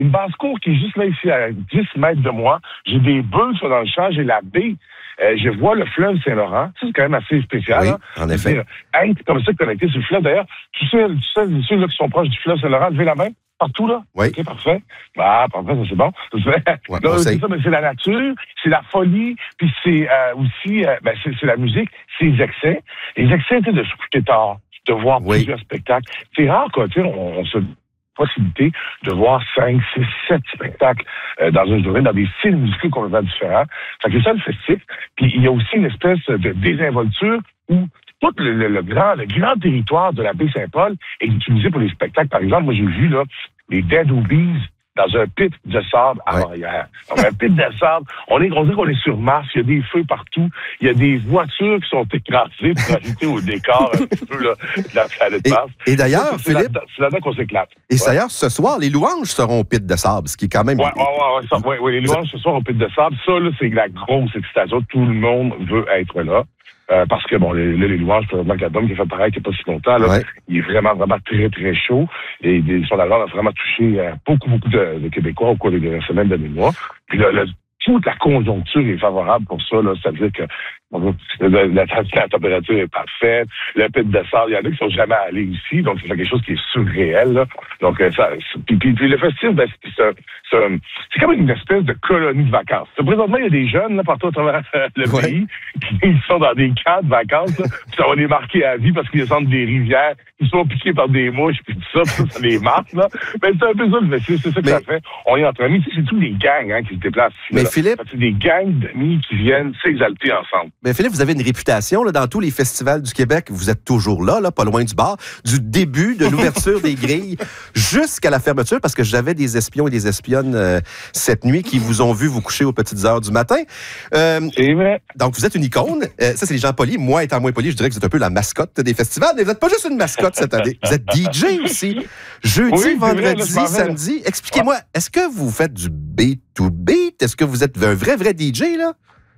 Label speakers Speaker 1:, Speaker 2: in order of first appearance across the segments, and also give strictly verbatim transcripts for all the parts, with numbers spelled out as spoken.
Speaker 1: une basse-cour qui est juste là, ici, à dix mètres de moi. J'ai des bœufs sur dans le champ, j'ai la baie. Euh, je vois le fleuve Saint-Laurent. Ça, c'est quand même assez spécial.
Speaker 2: Oui,
Speaker 1: hein?
Speaker 2: en effet.
Speaker 1: Dire, être comme ça connecté sur le fleuve. D'ailleurs, tous ceux, tous ceux, ceux là, qui sont proches du fleuve Saint-Laurent, levez la main. Partout, là?
Speaker 2: Oui.
Speaker 1: OK, parfait. Ah, parfait, ça, c'est bon.
Speaker 2: Ouais,
Speaker 1: là, c'est ça, mais c'est la nature, c'est la folie, puis c'est euh, aussi, euh, ben, c'est, c'est la musique, c'est les excès. Les excès, tu sais, de se coucher tard, de voir
Speaker 2: oui.
Speaker 1: plusieurs spectacles. C'est rare, quoi, tu sais, on, on se possibilité de voir cinq, six, sept spectacles euh, dans une journée, dans des styles musicaux complètement différents. Fait que c'est ça le festif. Puis il y a aussi une espèce de désinvolture où tout le, le, le grand, le grand territoire de la baie Saint-Paul est utilisé pour les spectacles. Par exemple, moi j'ai vu là les Dead Obies dans un pit de sable à
Speaker 2: ouais.
Speaker 1: Montréal. Donc, un pit de sable. On est, on dirait qu'on est sur Mars. Il y a des feux partout. Il y a des voitures qui sont écrasées pour ajouter au décor un petit peu là, de la planète Mars.
Speaker 2: Et, et d'ailleurs,
Speaker 1: c'est
Speaker 2: Philippe...
Speaker 1: Là, c'est là-dedans qu'on s'éclate.
Speaker 2: Et
Speaker 1: ouais.
Speaker 2: d'ailleurs, ce soir, les louanges seront au pit de sable, ce qui est quand même...
Speaker 1: Oui, ouais, ouais, ouais, ça, ouais, ouais, les louanges ce soir au pit de sable, ça, là, c'est la grosse excitation. Tout le monde veut être là. Euh, parce que, bon, les, les louanges, présentement, l'album qui a fait pareil, qui n'est pas si longtemps, là,
Speaker 2: ouais.
Speaker 1: il est vraiment, vraiment très, très chaud. Et son album a vraiment touché euh, beaucoup, beaucoup de, de Québécois au cours des dernières semaines, de mois. Puis là, là, toute la conjoncture est favorable pour ça, là. C'est-à-dire que la, la, la température est parfaite. Le pit de sable, il y en a qui sont jamais allés ici, donc c'est quelque chose qui est surréel, là. Donc, euh, ça, puis, puis, puis le festival, ben, c'est, c'est, c'est, c'est comme une espèce de colonie de vacances. Présentement, il y a des jeunes, là, partout à travers le
Speaker 2: ouais.
Speaker 1: pays, qui sont dans des camps de vacances, là, puis ça va les marquer à vie parce qu'ils descendent des rivières, ils sont piqués par des mouches, puis tout ça, puis ça, ça les marque, là. Mais c'est un peu ça le festival, c'est ça que
Speaker 2: Mais...
Speaker 1: ça fait. On est entre amis, c'est tous des gangs, hein, qui se déplacent ici.
Speaker 2: Mais
Speaker 1: là.
Speaker 2: Philippe...
Speaker 1: C'est des gangs d'amis qui viennent s'exalter ensemble.
Speaker 2: Mais Philippe, vous avez une réputation là, dans tous les festivals du Québec. Vous êtes toujours là, là, pas loin du bar, du début de l'ouverture des grilles jusqu'à la fermeture, parce que j'avais des espions et des espionnes euh, cette nuit qui vous ont vu vous coucher aux petites heures du matin. Euh,
Speaker 1: c'est vrai.
Speaker 2: Donc, vous êtes une icône. Euh, ça, c'est les gens polis. Moi, étant moins poli, je dirais que vous êtes un peu la mascotte des festivals, mais vous n'êtes pas juste une mascotte cette année. Vous êtes D J aussi. Jeudi,
Speaker 1: oui,
Speaker 2: vendredi,
Speaker 1: vrai,
Speaker 2: samedi. Expliquez-moi, est-ce que vous faites du beat to beat? Est-ce que vous êtes un vrai, vrai D J, là?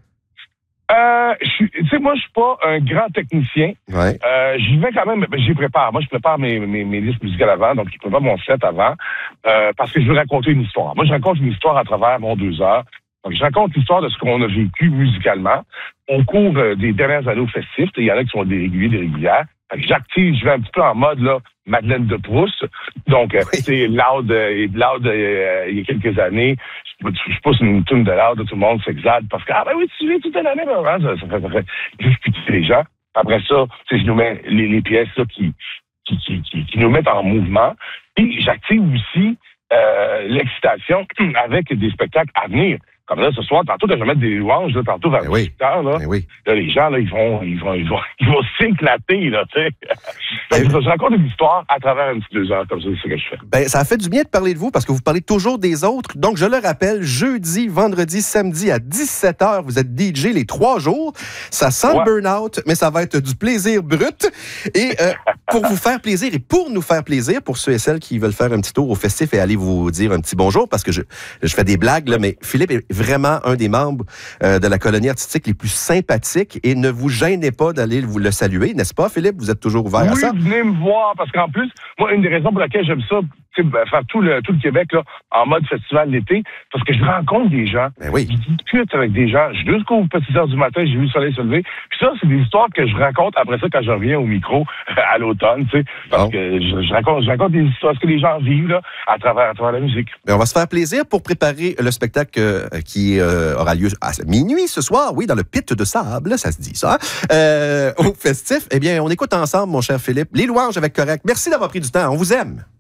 Speaker 1: Euh, tu sais, moi, je suis pas un grand technicien.
Speaker 2: Ouais.
Speaker 1: Euh, j'y vais quand même, j'y prépare. Moi, je prépare mes, mes, mes listes musicales avant, donc je prépare mon set avant, euh, parce que je veux raconter une histoire. Moi, je raconte une histoire à travers mon deux heures. Donc, je raconte l'histoire de ce qu'on a vécu musicalement au cours euh, des dernières années au festif. Il y en a qui sont des réguliers, des régulières. J'active, je vais un petit peu en mode là, Madeleine de Proust. Donc, euh, oui. c'est loud, euh, loud euh, il y a quelques années. Je, je pousse une tune de loud, tout le monde s'exalte parce que, ah ben oui, tu viens toute l'année, ben, ça, ça fait, ça fait discuter les gens. Après ça, je nous mets les, les pièces là, qui, qui, qui, qui, qui nous mettent en mouvement. Et j'active aussi euh, l'excitation avec des spectacles à venir. Comme là, ce soir, tantôt, quand je vais mettre des louanges, là, tantôt, vers
Speaker 2: oui.
Speaker 1: huit heures, là,
Speaker 2: oui.
Speaker 1: là, les gens, là, ils vont, ils vont, ils vont, ils vont s'éclater, là, tu sais. Ben, je raconte une histoire à travers un petit deux heures, comme ça, c'est ce que je fais.
Speaker 2: Ben, ça a fait du bien de parler de vous, parce que vous parlez toujours des autres. Donc, je le rappelle, jeudi, vendredi, samedi, à dix-sept heures, vous êtes D J les trois jours. Ça sent ouais. le burn-out, mais ça va être du plaisir brut. Et euh, pour vous faire plaisir, et pour nous faire plaisir, pour ceux et celles qui veulent faire un petit tour au festif et aller vous dire un petit bonjour, parce que je, je fais des blagues, là, mais Philippe est vraiment un des membres euh, de la colonie artistique les plus sympathiques et ne vous gênez pas d'aller vous le saluer, n'est-ce pas, Philippe? Vous êtes toujours ouvert
Speaker 1: oui,
Speaker 2: à ça?
Speaker 1: Oui, venez me voir, parce qu'en plus, moi, une des raisons pour laquelle j'aime ça, faire tout le, tout le Québec là, en mode festival d'été, parce que je rencontre des gens,
Speaker 2: ben oui.
Speaker 1: je discute avec des gens, je jusqu'aux petites heures du matin, j'ai vu le soleil se lever, puis ça, c'est des histoires que je raconte après ça quand je reviens au micro à l'automne, tu sais, parce bon. que je, je, raconte, je raconte des histoires, ce que les gens vivent là, à travers, à travers la musique.
Speaker 2: Mais on va se faire plaisir pour préparer le spectacle euh, qui euh, aura lieu à minuit ce soir, oui, dans le pit de sable, ça se dit ça, euh, au festif. Eh bien, on écoute ensemble, mon cher Philippe, les louanges avec Correct. Merci d'avoir pris du temps, on vous aime.